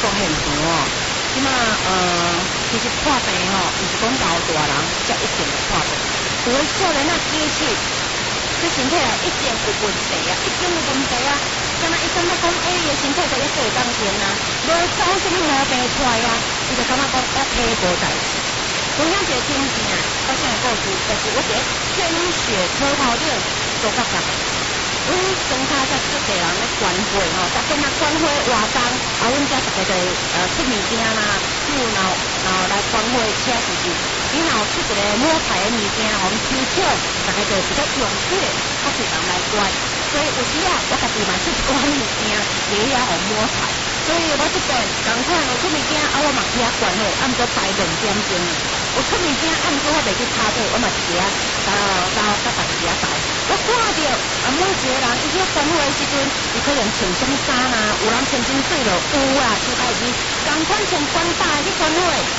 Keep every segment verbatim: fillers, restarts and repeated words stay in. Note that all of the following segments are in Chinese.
讲现场哦，即马呃，其实破病吼，毋是讲老大人才一定会破病，有诶少年仔机器，这身体啊一定有问题啊，一定有问题啊。敢若伊感觉讲，哎，伊诶身体在咧过当前啊，无走什么毛病出来啊，伊就感觉讲我体无代志。同样一个经济啊，发生诶故事，就是我伫天血车头顶做甲甲。阮庄脚才足侪人咧管会吼，逐天啊管会活动，啊，阮遮逐个就呃出物件啦，比如若若来管会车时阵，伊若有出一个摸牌诶物件，互阮抽奖，逐个就比较踊跃，较侪人来管。所以有时啊，我家己嘛出一寡物件，伫遐互摸牌。所以我即边共款有出物件，啊，我嘛去遐管会，啊，毋过排两点钟。有出物件，啊，毋过我袂去插队，我嘛是伫遐到到到逐时啊排。我看到啊，每一个人伊去管会的时阵，伊可能穿什么衫啊？有人穿真水咯，有啊，出代志，共款穿管大去管会哦。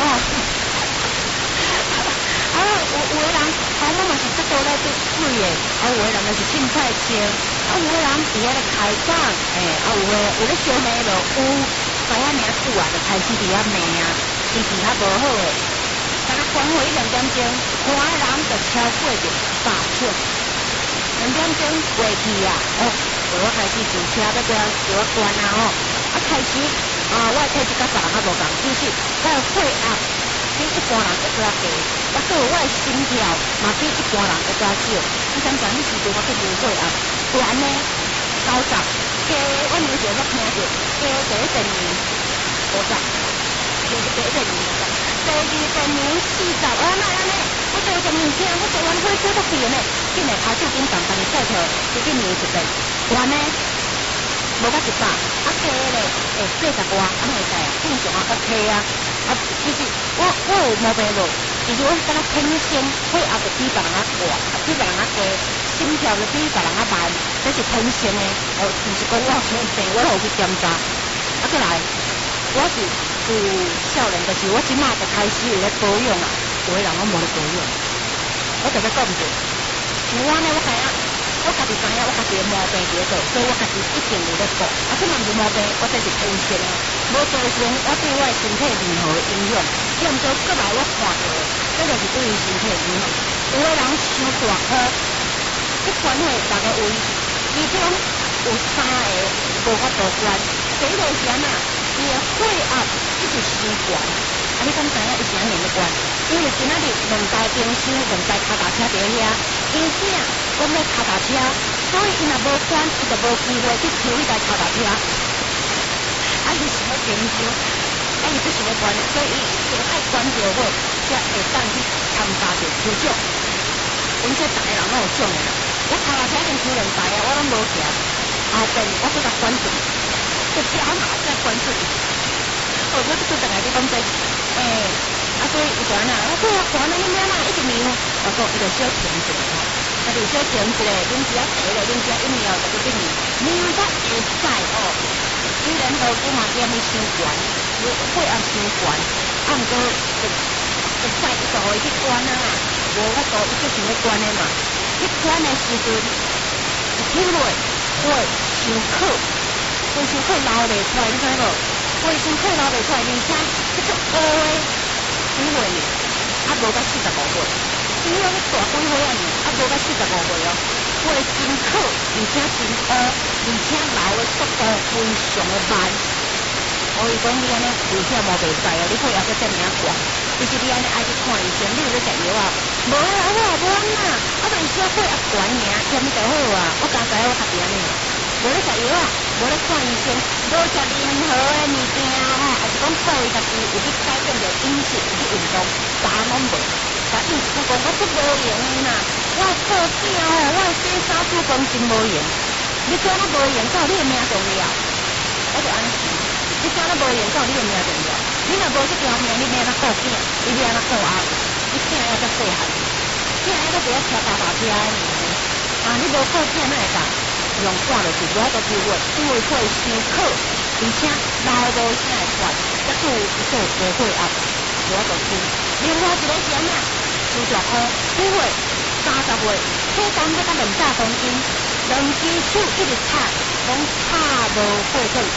啊，有有的人，啊，我嘛是足多咧做水的，啊，有的人就是凊彩穿，啊，有的人伫遐咧开讲，诶，啊，有的有咧烧麦咯，有知影名久啊，就开始伫遐骂啊，脾气较无好诶。敢若管会一两点钟，看的人就超过着百尺。两点钟过去啊，哦，我开始上车要过来叫我关啊吼，啊开始啊，我体质甲别人较无共，其实我的血压比一般人会较低，啊，所以我的心跳嘛比一般人会较少。你敢知迄时阵我去量血压，原呢九十，加我有时我听着加第一第二五十，加第一第二五十，第二第二四十，啊那安尼，我做什物事啊？我做完火车都去呢。进来下手顶上帮你晒头，直接量一遍，完呢，无甲一百，啊低咧，诶四十外，安尼会使啊，正常啊 OK 啊，啊其实我我有毛病无，其实我敢若天生血压就比别人啊大，比别人啊低，心跳就比别人啊慢，这是天生的，哦，毋是讲我生病我有去检查，啊过来，我是自少年，就是我即马就开始有咧保养啊，有的人我无咧保养，我就咧讲毋对。像我呢，我知影，我家己知影，我家己的毛病伫咧倒，所以我家己一定有咧顾。啊，这嘛毋是毛病，我这是天生的。无做的时阵，我对我的身体任何影响，要毋做过来我看到的，这就是对于身体的影响。有的人伤大颗，一管会六个位，其中有三个无法度管。第一个是安那，伊的血压一直伤悬。啊，你敢知影伊是安尼咧管？因为今仔日两台冰箱、两台脚踏车伫遐，因囝讲要脚踏车，所以伊若无管，伊就无机会去抽迄台脚踏车。啊，伊想要冰箱，啊，伊不想要管，所以伊一定爱管着我，才会当去参加着抽奖。阮这逐个人拢有奖的啦，我脚踏车已经抽两台啊，我拢无行。后边我搁甲管住，就只好马再管住。哦，我这个逐个你讲这，诶、欸。啊，所以伊就安那，我讲我安尼你安那一直念，我讲伊就小停一下，啊，就小停一下，啉一下茶咧，啉一下饮料，就去念，念才会使哦。虽然都拄嘛点去伤悬，我血压伤悬，啊，毋过就就使伊就互伊去管啊，无法度伊就想要管的嘛。去管的时阵，抽落血伤苦，血伤苦流袂出来，你知无？血伤苦流袂出来，而且迄种乌的。几岁呢？啊，无到四十五岁，只有你大几岁啊呢？啊，无到四十五岁哦。血真苦，而且真乌，而且流的速度非常的慢。所以讲你安尼危险无袂使哦，你血压搁这么悬，其实你安尼爱去看医生，你有咧食药啊？无啦，我也无安那，我就是小血压悬尔，嫌伊就好啊。我刚知我家己安尼。无咧食药啊，无咧看医生，无食任何的物件吼，还是讲靠伊家己有去改变着饮食，有去运动，啥拢无。但意思讲我足无用的啦，我做囝吼，我洗衫煮饭真无用。你怎啊无用？到你的命重要，我就安尼想。你怎啊无用？到你的命重要。你若无这条命，你要安怎顾囝？你要安怎顾阿姨？你囝还较细汉，囝还搁伫遐骑脚踏车的呢。啊，你无顾囝哪会当？用惯了是无法度抽血，因为血伤苦，而且流无啥会出来，才拄有一个高血压，无法度抽。另外一个是安怎？抽大箍，几岁？三十岁，体重要到两百公斤，两只手一直插，拢插无过去。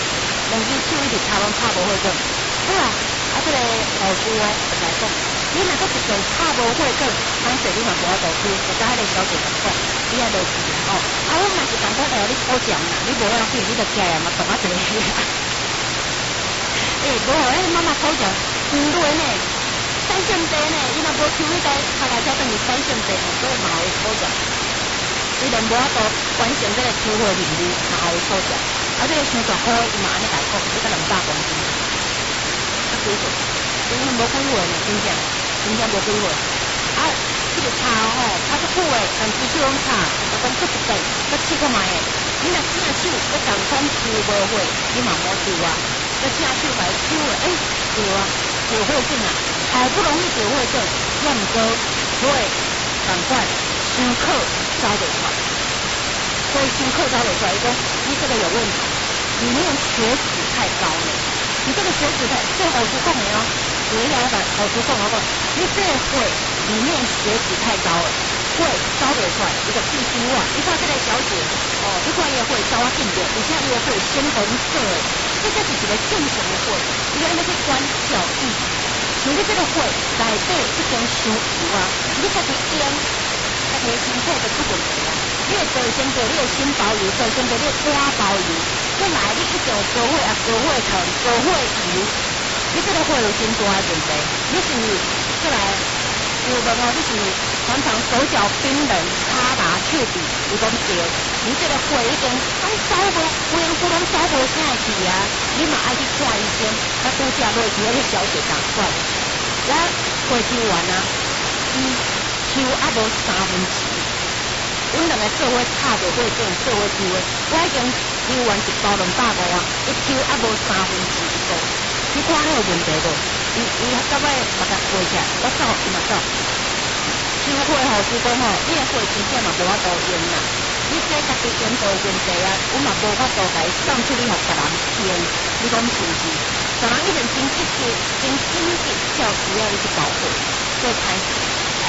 两支手一直头拢拍无血管。好啊，啊，这个护士哦来讲，你若搁一个拍无血管，歹势你嘛无法度去，就甲迄个小姐讲讲，你也落去哦。啊，我嘛是感觉哦，你好讲啦，你无要紧，你着起来嘛，动啊一个。诶，无好，迄妈妈好讲，唔对呢，三线地呢，伊若无抽迄个拍来才等于三线地，所以嘛会好讲。伊连无法度完成这个抽血任务，嘛会好讲。啊，这个伤大好，伊嘛安尼来讲，这个两百公斤，啊几岁？根本无几岁呢，真正，真正无几岁。啊，这个查吼，拍足久诶，但支手拢查，我讲搁一遍，搁试看卖诶。你若正手，搁共款抽无血，你嘛无抽啊。搁正手来抽诶，诶，对啊，有血症啊，好不容易有血症，要毋过血共款伤口找袂出来，所以伤口找袂出来，伊讲你这个有问题，里面血脂太高了，你这个血脂太，这护士讲的哦，我要把护士讲我讲，你这个血里面血脂太高了，血找袂出来，伊就必须啊，你看这个小姐哦，你看伊的血找我见着，而且伊的血鲜红色的，这就是一个正常的血，伊安尼去管教育，像你这个血内底已经伤油啊，你家己腌。家己身体就出问题啊！你会造成着你的心包油，造成着你的肝包油，再来你一定高血压、高血糖、高血油，你这个血有真大的问题。你是再来有问哦，你是常常手脚冰冷、卡打彻底，有讲对，你这个血已经拢走无，规身躯拢走无啥去啊！你嘛爱去看医生，啊，拄则落去迄个小姐同款，我血抽完啊，伊。抽啊无三分之一，阮两个做伙拍着血症，做伙抽的，我已经抽完一包两百五啊，伊抽啊无三分之一个，你看迄有问题无？伊伊到尾目甲飞起来，我走伊嘛走。抽血护士讲吼，你的血真正嘛无法度用啦，你这家己验到问题啊，阮嘛无法度甲伊送出去互别人验，你讲是毋是？别人已经真积极、真紧急，才有需要你去保护，所以开始。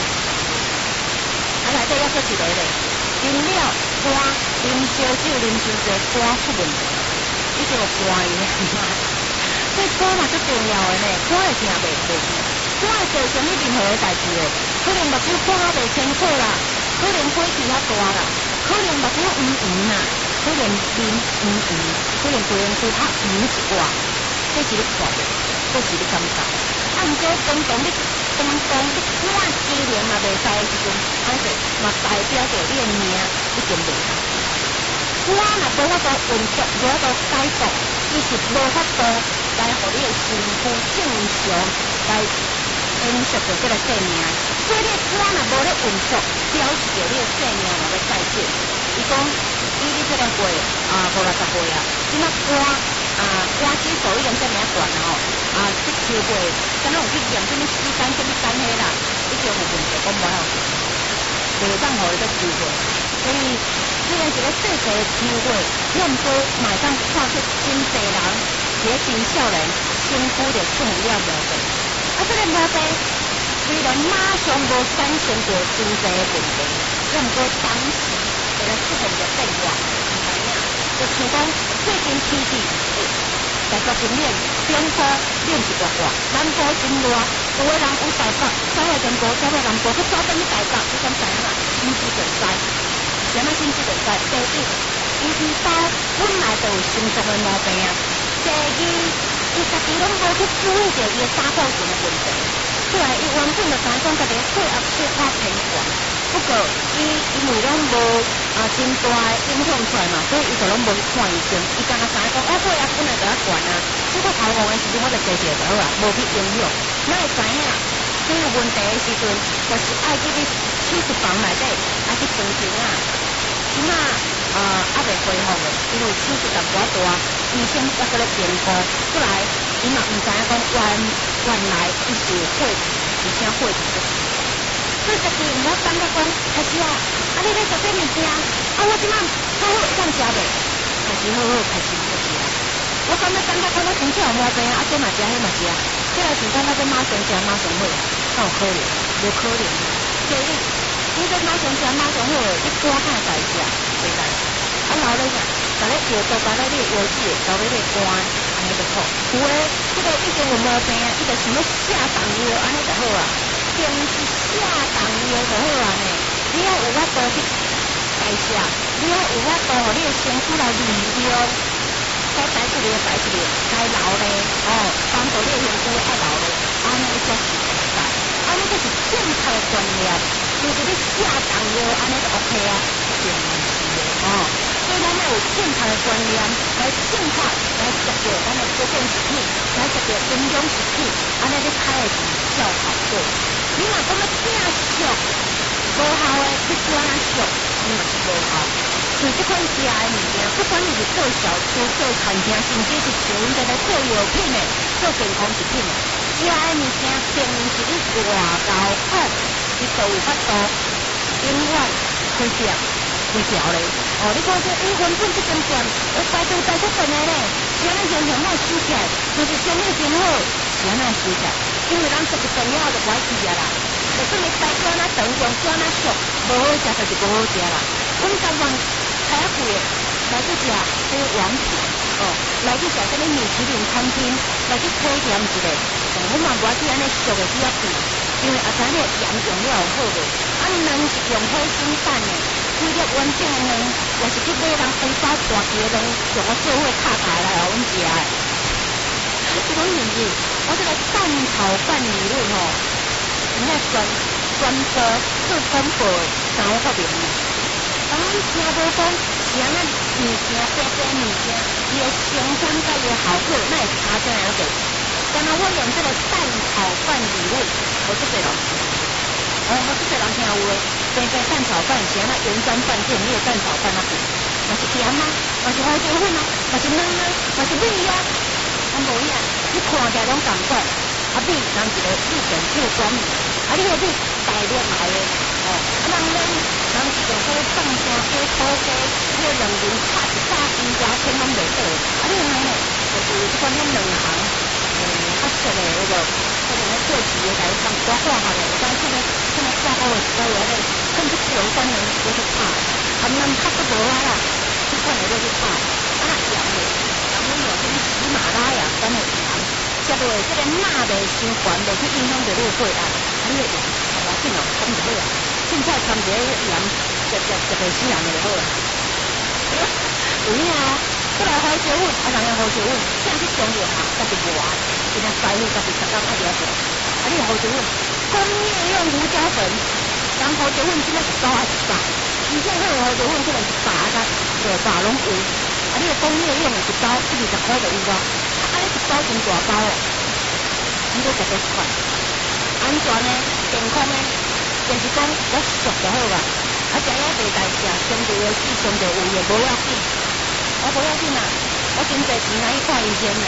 啊，内底还佫一个咧，啉了肝，啉烧酒，啉伤济肝出问题，你就有肝伊所以肝嘛最重要的呢，肝会行袂袂去，肝会造成你任何的代志的，可能目睭看啊袂清楚啦，可能火气较大啦，可能目睭黄黄啦，可能面黄黄，可能规身躯较黄一挂，这是你看的，这是你感觉。啊，毋过当当你当当你肝机能嘛袂使的时阵，歹势嘛代表着你的命已经袂通。肝若无法度运作，无法度解毒，伊是无法度来互你的身躯正常来延续着这个生命。所以你的肝若无咧运作，表示着你的生命嘛要再见。伊讲，以你这个岁啊五六十岁啊，即马肝啊肝指数已经这么悬啦吼。啊，去抽血，敢若有去验什么C肝、什么肝迄啦，已经有问题，讲无要紧，袂当互伊再抽血。所以虽然是个细细的抽血，要毋过嘛会当看出真侪人一个真少年身躯着出现了毛病。啊，这个毛病虽然马上无产生着真侪的问题，要毋过当时会来出现着变化，唔知影。就像讲最近天气。大家今年中部冷一大大，南部真热，有的人有台北走来中部，走来南部，佮走等去台北，你敢知影啊？心肌梗塞，什么心肌梗塞？第一，伊知道本来就有心脏的毛病啊；第二，伊家己拢无去注意着伊的胆固醇的问题。再来，伊原本就知讲家己血压血压偏悬，不过伊因为拢无啊真大影响出来嘛，所以伊就拢无去看医生。伊敢若知影讲，我血压本来就较悬啊，这个头毛的时阵我就加一个就好啊，无去影响。咱会知影，所以有问题的时阵，就是爱去你手术房内底，爱去查询啊。即马呃还袂恢复的，因为手术淡薄仔大，医生还搁咧评估，过来伊嘛毋知影讲原原来伊是有血脂，而且血脂足高。所以家己毋好感觉讲，开始啊，啊你咧食这物件，啊我即摆好好会当食袂，开始好好开始好食。我感觉感觉讲我身体有毛病啊，啊这嘛食，迄嘛食，这来想讲我这马上食马上好，哪有可能？无可能。所以你这马上食马上好，你肝哪会食？袂使。啊老咧啥？逐咧药都搞咧你的药剂，搞咧你的肝， 尼就好。有诶，即个已经有毛病啊，伊就想要下重药，安尼就好啊。平时下重药就好啊呢。你要有法度去代谢，你要有法度，互你诶身躯来利用。该排出嚟嘅排出嚟，该留咧，哦，帮助你嘅身躯爱留咧，安尼才是正确，安尼才是正确嘅观念。就是你下重药，安尼就 OK 啊，并唔是嘅，哦。所以咱要有正确嘅观念，来正确来食着咱嘅保健食品，来食着营养食品，安尼你开会是效效果。你若讲要正俗，无效嘅，你怎啊俗，你嘛是无效。像这款食的物件，不管你是做小吃、做餐厅，甚至是像阮在来做药品的、做健康食品的，食的物件，并毋是你外交款，你就有法度永远开食开条咧。哦，你看这伊原本这间店，我排队排足长的咧，是安尼现场莫收起来，就是生意真好，是安尼收起来，因为咱食一重了就不爱去啊啦。就算你排做安那长，用做安那俗，无好食就是无好食啦。阮台湾开啊贵的，来去食这王品，哦，来去食这个米其林餐厅，来去体验一下。我嘛无爱去安尼俗的去遐贵，因为啊，知影盐用了有好无？啊，卵是用好生产的，开粒完整的卵，也是去买人非法大批的卵，用我做伙卡牌来互阮食的。这种物件，我这个蛋炒饭理论吼，人家专专科做广播，但我较明白。当然听无讲是安那物件，白白物件，伊的成本甲伊的效果，那会差在哪个？刚刚我用这个蛋炒饭理论，我这个人，哦，我这个人听有诶，白白蛋炒饭是安那圆山饭店那个蛋炒饭那边，嘛是甜啊，嘛是花椒粉啊，嘛是嫩啊，嘛是米啊，啊无影，你看起来拢同款，啊米人一个日本旧光米，啊你个米大粒来的。哦，啊，人咧，人是用迄个放声鸡、土鸡，迄个两面插一百斤外千拢袂倒。啊，你安尼，就是即款迄两行，诶，较俗诶迄个，迄个咧过时诶，来放我看下咧，有当现在现在下午诶时候有咧，更去九三年就去拍，啊，咱拍都无啊啦，即款诶就去拍，啊，盐咧，啊，阮用迄个喜马拉雅山诶盐，食落即个钠袂伤悬，袂去影响到你诶血压，啊，你个盐。要紧哦，参就好啊。凊彩参一个盐，食食食袂死人就好啦。有影哦，过来花椒粉，啊，人个花椒粉，像去中药行，家己磨，今仔师傅家己十工爱了做。啊，你花椒粉，工业用胡椒粉，人花椒粉即个一包还一百，真正好花椒粉可能一百啊，两百拢有。啊，你个工业用的一包一二十块就有啊。啊，你一包真大包哦，你都食得出款。安全呢，健康呢，就是讲我熟就好啦。啊，食了袂大食，相对的死，相对有也无要紧。我无要紧啦，我真侪钱来去看医生啦。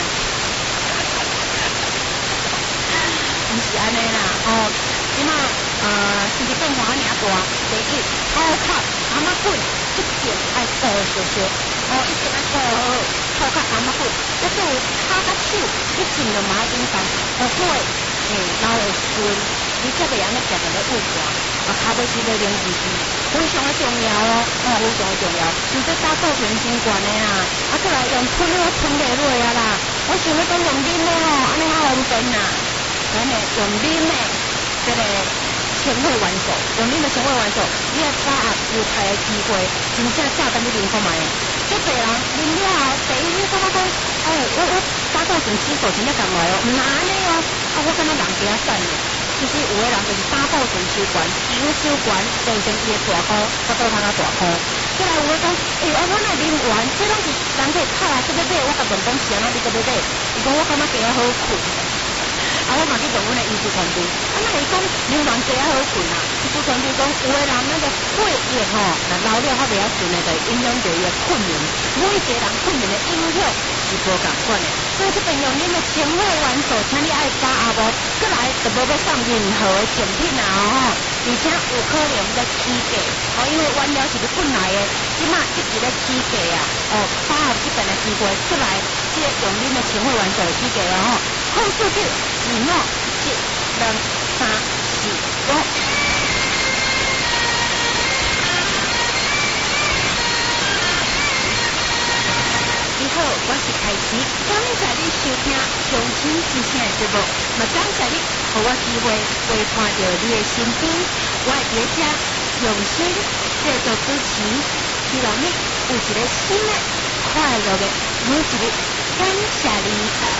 毋是安尼啦，哦，即马呃，身体变化尔大，第一口壳阿妈滚，一定爱顾小小，哦，一定爱顾好好，口壳阿妈滚，啊，做有骹甲手，你尽量嘛要引导，学会。诶，老的时阵，你才袂安尼常常咧误汗，啊，骹尾时咧冷滋滋，非常的重要哦，哦，非常的重要。像这打造全身管的啦，啊，再来用喷了喷袂落啊啦，我想要讲用啉的哦，安尼较方便啦。安尼用啉的，这个纤维元素，用啉的纤维元素，你要把握有开的机会，真正早等你啉看卖。足侪人啉了后，第一你感觉讲，哦，我我打造成洗手真正共来哦，毋难安尼哦。啊，我感觉人比较善良，其实有的人就是打抱成手管，皮肤手管造成伊的大箍，到倒通啊大箍。再来有的讲，诶、欸，啊，我若啉完，这拢是人可以拍啊，这要买，我甲问讲是安怎你个要买？伊讲我感觉加好困，啊，我嘛去问阮的医师团队，啊，那伊讲啉完加好困啊，医师团队讲有的人那个血液吼，若流了较袂晓顺的，就影响到伊的困眠，每一个人困眠的影响是无共款的。所以这边用恁的纤维元素，请你爱把握无，再来就无要送任何的奖品啊吼，而且有可能在起价，哦，因为原料是日本来的，即马一直在起价啊，哦，把握这边的机会，再来这个用恁的纤维元素的起价啊吼，好数据二五一两三四五。你好， 我是凯西，感谢你收听相亲之声的节目，嘛感谢你给我机会陪伴到你的身边，我会伫遮用心制作主持，希望你有一个新的快乐的每一日，感谢你。